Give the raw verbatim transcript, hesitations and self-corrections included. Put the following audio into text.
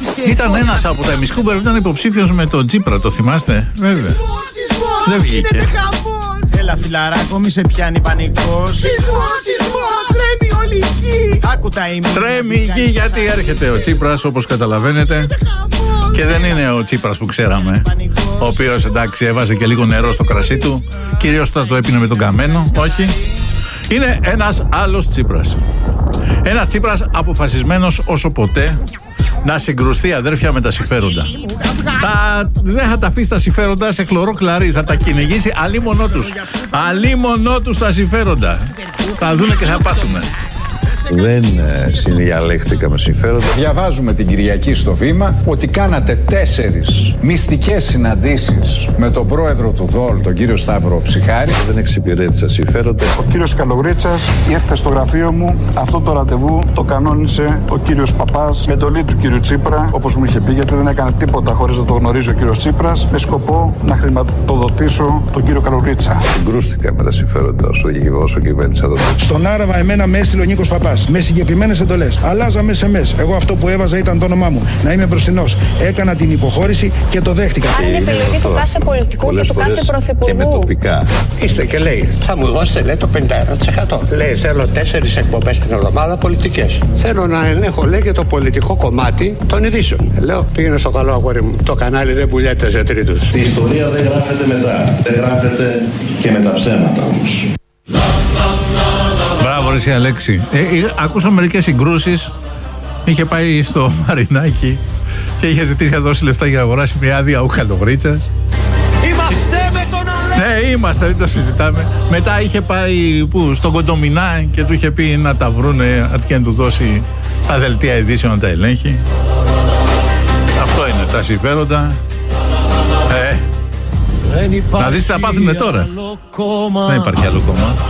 Ήταν ένας από τα Εμισκούμπερ, ήταν υποψήφιος με τον Τσίπρα, το θυμάστε? Βέβαια. Δεν βγήκε. Έλα φιλαράκο, μη σε πιάνει πανικός. Σεισμός, σεισμός, τρέμει όλη η γη. Άκου τα ημί. Τρέμει η γη γιατί έρχεται ο Τσίπρας, όπως καταλαβαίνετε. Και δεν είναι ο Τσίπρας που ξέραμε, ο οποίος εντάξει έβαζε και λίγο νερό στο κρασί του, κυρίως θα το έπινε με τον καμένο. Όχι. Είναι ένας άλλος Τσίπρας. Ένας Τσίπρας αποφασισμένος όσο ποτέ να συγκρουστεί αδέρφια με τα συμφέροντα. Θα, δεν θα τα αφήσει τα συμφέροντα σε χλωρό κλαρί. Θα τα κυνηγήσει αλίμονό τους. Αλίμονό τους τα συμφέροντα. Θα δούνε και θα πάθουμε. Δεν συνδιαλέχθηκα με συμφέροντα. Διαβάζουμε την Κυριακή στο Βήμα ότι κάνατε τέσσερις μυστικές συναντήσεις με τον πρόεδρο του ΔΟΛ, τον κύριο Σταύρο Ψυχάρη. Δεν εξυπηρέτησα συμφέροντα. Ο κύριος Καλογρίτσας ήρθε στο γραφείο μου. Αυτό το ραντεβού το κανόνισε ο κύριος Παπάς με εντολή του κύριου Τσίπρα, όπως μου είχε πει, γιατί δεν έκανε τίποτα χωρίς να το γνωρίζει ο κύριος Τσίπρας, με σκοπό να χρηματοδοτήσω τον κύριο Καλογρίτσα. Συγκρούστηκα με τα συμφέροντα όσο, όσο κυβέρνησα τότε. Στον Άραβα, εμένα με έστειλε ο Νίκος Παπάς με συγκεκριμένες εντολές. Αλλάζαμε σε μες. Εγώ αυτό που έβαζα ήταν το όνομά μου. Να είμαι μπροστινός. Έκανα την υποχώρηση και το δέχτηκα. Αν είναι επιλογή του κάθε πολιτικού πολλές και του κάθε πρωθυπουργού. Και με τοπικά. Είστε και λέει, θα μου δώσετε λέει το πενήντα ένα τοις εκατό. Λέει, θέλω τέσσερις εκπομπές την εβδομάδα πολιτικές. Θέλω να ελέγχω λέει και το πολιτικό κομμάτι των ειδήσεων. Λέω, πήγαινε στο καλό αγόρι μου. Το κανάλι δεν πουλιέται σε τρίτους. Η ιστορία δεν γράφεται μετά. Δεν γράφεται και με τα ψέματα όμως. Μπράβο ρε εσύ Αλέξη. ε, ε, Ακούσαμε μερικές συγκρούσεις. Είχε πάει στο Μαρινάκι και είχε ζητήσει να δώσει λεφτά για να αγοράσει μια άδεια ο Καλογρίτσας. Είμαστε με τον Αλέξη. Ναι, είμαστε, δεν το συζητάμε. Μετά είχε πάει που, στον Κοντομινά και του είχε πει να τα βρούνε, αρκεί να του δώσει τα δελτία ειδήσεων να τα ελέγχει. Αυτό είναι τα συμφέροντα. Ε, να δεις τι θα πάθουμε τώρα. Δεν υπάρχει άλλο κόμμα.